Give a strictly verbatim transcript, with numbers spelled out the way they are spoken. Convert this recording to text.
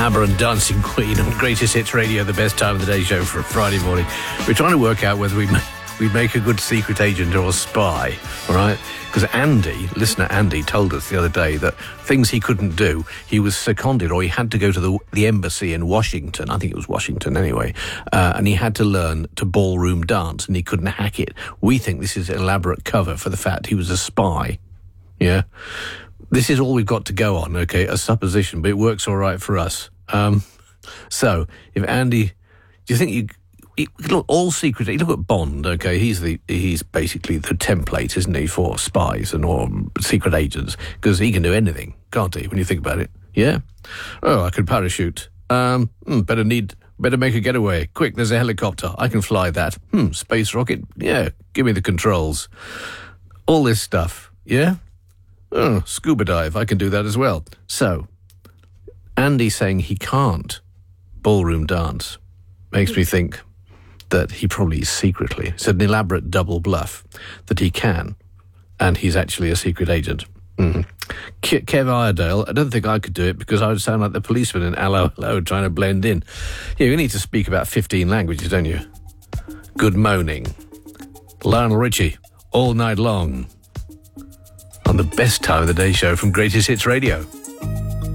ABBA and Dancing Queen on Greatest Hits Radio, the best time of the day show for a Friday morning. We're trying to work out whether we we make a good secret agent or a spy, all right? Because Andy, listener Andy, told us the other day that things he couldn't do, he was seconded, or he had to go to the the embassy in Washington, I think it was Washington anyway, uh, and he had to learn to ballroom dance, and he couldn't hack it. We think this is elaborate cover for the fact he was a spy, yeah? This is all we've got to go on, okay, a supposition, but it works all right for us. Um, so, if Andy, do you think you... Look, all secret. Look at Bond. Okay, he's the he's basically the template, isn't he, for spies and or secret agents? Because he can do anything, can't he? When you think about it, yeah. Oh, I could parachute. Um, hmm, better need better make a getaway. Quick, there's a helicopter. I can fly that. Hmm, space rocket. Yeah, give me the controls. All this stuff. Yeah. Oh, scuba dive. I can do that as well. So, Andy saying he can't ballroom dance makes me think that he probably secretly, it's an elaborate double bluff, that he can, and he's actually a secret agent. Mm. Ke- Kev Iredale, I don't think I could do it because I would sound like the policeman in Hello, Hello, trying to blend in. Yeah, you need to speak about fifteen languages, don't you? Good moaning. Lionel Richie, all night long, on the best time of the day show from Greatest Hits Radio.